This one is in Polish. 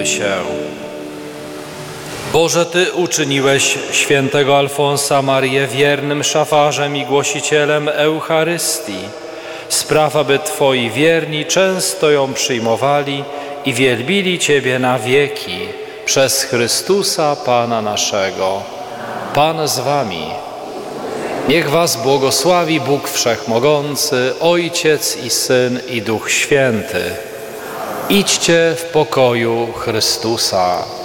Módlmy się. Boże, Ty uczyniłeś świętego Alfonsa Marię wiernym szafarzem i głosicielem Eucharystii. Spraw, aby Twoi wierni często ją przyjmowali i wielbili Ciebie na wieki. Przez Chrystusa Pana naszego. Pan z Wami. Niech Was błogosławi Bóg Wszechmogący, Ojciec i Syn i Duch Święty. Idźcie w pokoju Chrystusa.